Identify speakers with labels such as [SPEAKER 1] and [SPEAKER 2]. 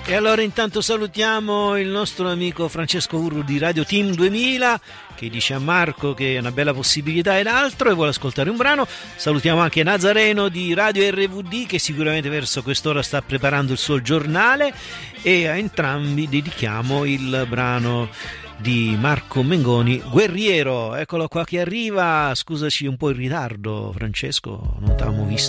[SPEAKER 1] E allora intanto salutiamo il nostro amico Francesco Urru di Radio Team 2000 che dice a Marco che è una bella possibilità ed altro e vuole ascoltare un brano. Salutiamo anche Nazareno di Radio RVD che sicuramente verso quest'ora sta preparando il suo giornale, e a entrambi dedichiamo il brano di Marco Mengoni, Guerriero. Eccolo qua che arriva, scusaci un po' in ritardo Francesco, non t'avevamo visto.